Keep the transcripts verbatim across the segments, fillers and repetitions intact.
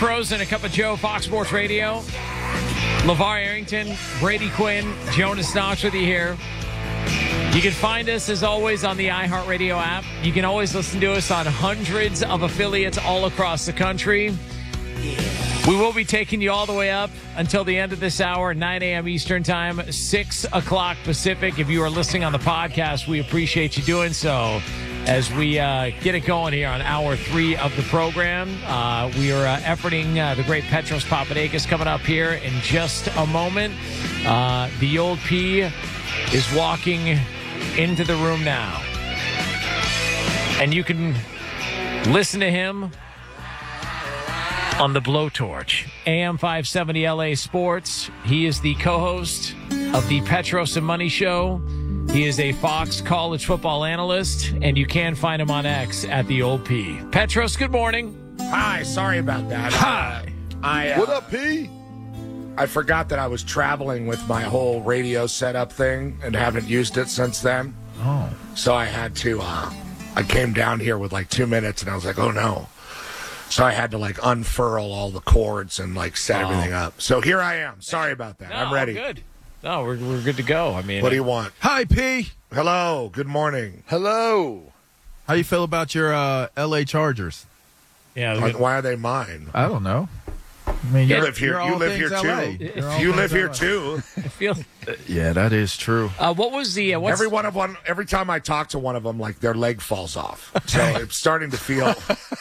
Pros and a Cup of Joe, Fox Sports Radio. LeVar Arrington, Brady Quinn, Jonas Knox with you here. You can find us, as always, on the iHeartRadio app. You can always listen to us on hundreds of affiliates all across the country. We will be taking you all the way up until the end of this hour, nine a.m. Eastern Time, six o'clock Pacific. If you are listening on the podcast, we appreciate you doing so. As we uh, get it going here on hour three of the program, uh, we are uh, efforting uh, the great Petros Papadakis coming up here in just a moment. Uh, the old P is walking into the room now. And you can listen to him on the Blowtorch, A M five seventy L A Sports. He is the co-host of the Petros and Money Show. He is a Fox college football analyst, and you can find him on X at the old P. Petros, good morning. Hi, sorry about that. Hi. Uh, I, uh, what up, P? I forgot that I was traveling with my whole radio setup thing and haven't used it since then. Oh. So I had to, uh, I came down here with like two minutes and I was like, oh no. So I had to like unfurl all the cords and like set Oh. everything up. So here I am. Sorry about that. No, I'm ready. Good. No, we're, we're good to go. I mean, What do you want? Hi, P. Hello. Good morning. Hello. How you feel about your uh, L A Chargers? yeah, Why- Why are they mine? I don't know. I mean, You you're- live here. you're You all live here things L A. too. You're all You things live here L A. too. I feel. Yeah, that is true. Uh, what was the? Uh, what's, Every one of one. Every time I talk to one of them, like their leg falls off. So it's starting to feel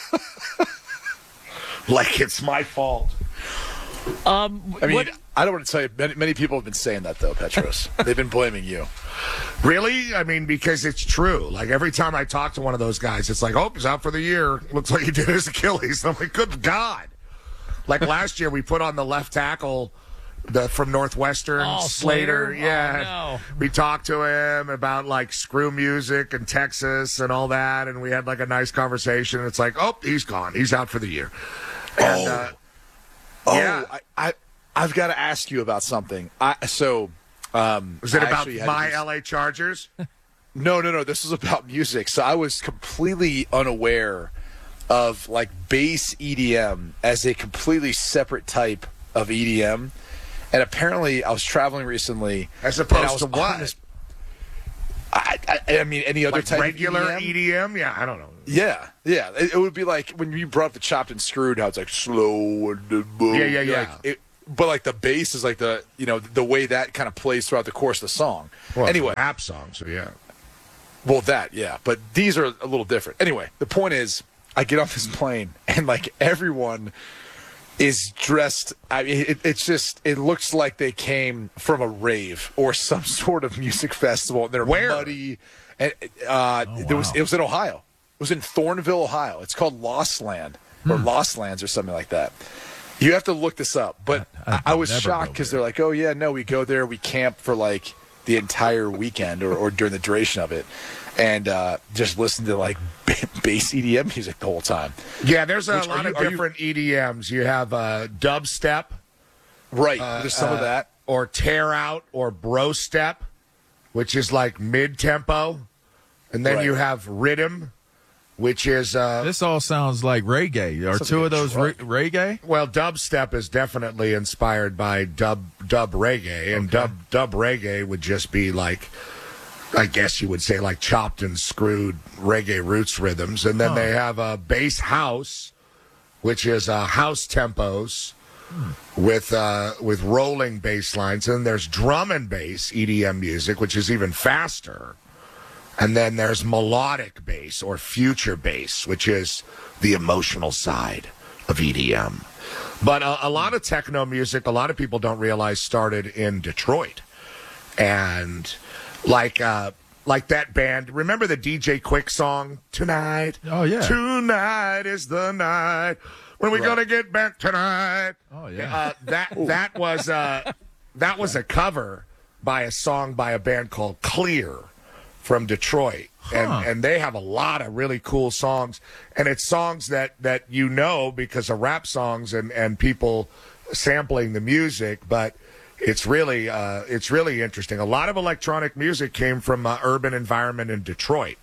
like it's my fault. Um, I mean, what, I don't want to tell you. Many, many people have been saying that, though, Petros. They've been blaming you. Really? I mean, because it's true. Like every time I talk to one of those guys, it's like, oh, he's out for the year. Looks like he did his Achilles. I'm like, good God. Like last year, we put on the left tackle the from Northwestern, Oh, Slater. Slater? Yeah. Oh, no. We talked to him about like screw music and Texas and all that. And we had like a nice conversation. It's like, oh, he's gone. He's out for the year. And, oh, uh, oh yeah. I, I, I've got to ask you about something. I so. Um, was it I about actually had my to do- L A Chargers? No, no, no. This was about music. So I was completely unaware of like bass E D M as a completely separate type of E D M. And apparently, I was traveling recently. As and I opposed was to on what? this- I, I, I mean, any other Like type regular of E D M? Yeah, I don't know. Yeah, yeah. It, it would be like when you brought up the chopped and screwed, how it's like slow and the boom. Yeah, yeah, yeah. Like, it, but like the bass is like the you know the way that kind of plays throughout the course of the song. Well, anyway, it's a rap song, so yeah. well that yeah, but these are a little different. Anyway, the point is, I get off this plane and like everyone is dressed. I mean, it, it's just it looks like they came from a rave or some sort of music festival. And they're Where? muddy. And uh, Oh, there was wow. it was in Ohio. It was in Thornville, Ohio. It's called Lost Land or Hmm. Lost Lands or something like that. You have to look this up. But I- I, I'd I was never shocked go because there. they're like, oh, yeah, no, we go there. We camp for like the entire weekend or, or during the duration of it. And uh, just listen to like bass E D M music the whole time. Yeah, there's a Which- are lot you- of are you- different E D Ms. You have uh, dubstep, Right. uh, There's some uh, of that. or tear out, or bro step, which is like mid tempo, and then Right. you have rhythm, which is uh, This all sounds like reggae. Are Sounds two like of a those re- truck. reggae? well, dubstep is definitely inspired by dub dub reggae, and Okay. dub dub reggae would just be like, I guess you would say like chopped and screwed reggae roots rhythms, and then Huh. they have a bass house, which is uh, house tempos with uh, with rolling bass lines, and there's drum and bass E D M music, which is even faster. And then there's melodic bass or future bass, which is the emotional side of E D M. But uh, a lot of techno music, a lot of people don't realize, started in Detroit. And like uh, like that band, remember the D J Quick song, Tonight? Oh, yeah. Tonight is the night when we're Right. going to get back tonight. Oh, yeah. Uh, that that was uh, that was a cover by a song by a band called Clear from Detroit. Huh. And and they have a lot of really cool songs. And it's songs that, that you know because of rap songs and, and people sampling the music, but it's really uh, it's really interesting. A lot of electronic music came from uh, urban environment in Detroit,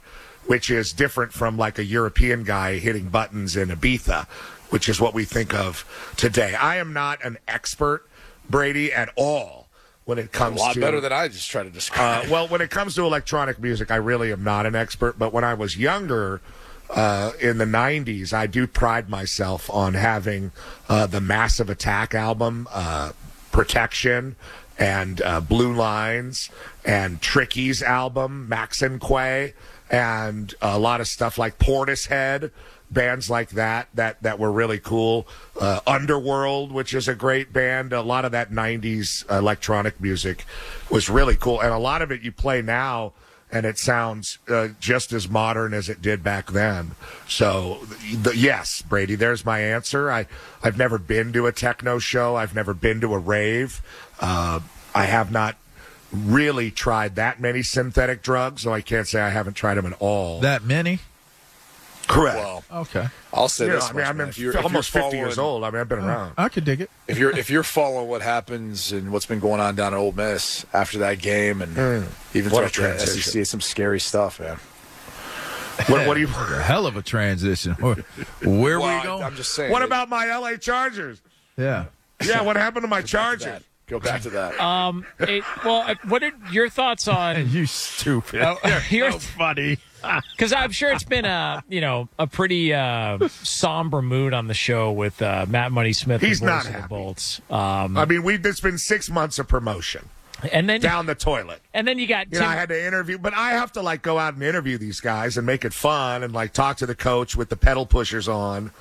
which is different from like a European guy hitting buttons in Ibiza, which is what we think of today. I am not an expert, Brady, at all when it A comes lot to better than I just try to describe. uh, well, when it comes to electronic music, I really am not an expert. But when I was younger, uh, in the nineties, I do pride myself on having uh, the Massive Attack album, uh, Protection, and uh, Blue Lines, and Tricky's album, Max and Quay, and a lot of stuff like Portishead. Bands like that that that were really cool. Uh, Underworld, which is a great band. A lot of that nineties electronic music was really cool, and a lot of it you play now, and it sounds uh, just as modern as it did back then. So, the, yes, Brady, there's my answer. I I've never been to a techno show. I've never been to a rave. Uh, I have not really tried that many synthetic drugs, so I can't say I haven't tried them at all. That many? Correct. Well, Okay. I'll say You know, this. I mean, much, I'm man. in- If you're- if almost you're fifty years following- old. I mean, I've been around. I could dig it. If you're if you're following what happens and what's been going on down at Ole Miss after that game, and even What a throughout the S E C, transition. it's some scary stuff, man. What, what do you? A hell of a transition. Where, where Well, we going? I'm just saying. What it- about my L A Chargers? yeah. Yeah, what happened to my Chargers? Go back to that. Um, it, well, uh, what are your thoughts on? You stupid. Oh, You're your- so funny. Because I'm sure it's been a you know a pretty uh, somber mood on the show with uh, Matt Money Smith. He's the voice not of the happy. Bolts. Um, I mean, we it's been six months of promotion and then down the toilet. and then you got You Tim. know, I had to interview, but I have to like go out and interview these guys and make it fun and like talk to the coach with the pedal pushers on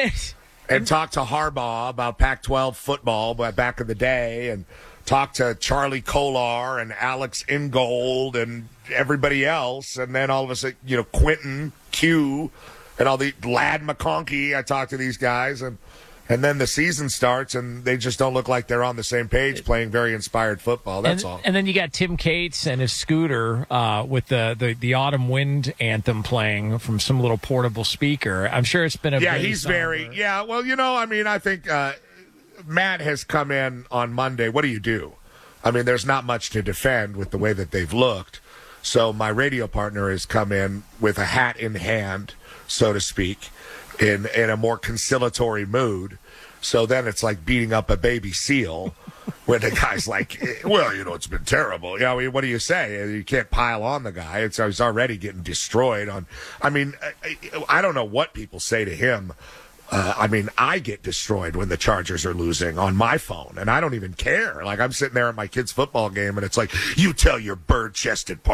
and talk to Harbaugh about Pac twelve football back in the day and talk to Charlie Kolar and Alex Ingold and everybody else. And then all of a sudden, you know, Quentin Q and all the Lad McConkey. I talked to these guys and and then the season starts and they just don't look like they're on the same page playing very inspired football. That's and, all. and then you got Tim Cates and his scooter uh, with the, the, the Autumn Wind anthem playing from some little portable speaker. I'm sure it's been a Yeah, very he's somber- very. Yeah, well, you know, I mean, I think uh, Matt has come in on Monday. What do you do? I mean, there's not much to defend with the way that they've looked. So my radio partner has come in with a hat in hand, so to speak, in in a more conciliatory mood. So then it's like beating up a baby seal when the guy's like, eh, well, you know, it's been terrible. Yeah, I mean, what do you say? You can't pile on the guy. It's he's already getting destroyed on. I mean, I, I don't know what people say to him. Uh, I mean, I get destroyed when the Chargers are losing on my phone, and I don't even care. Like, I'm sitting there at my kid's football game, and it's like, you tell your bird-chested partner.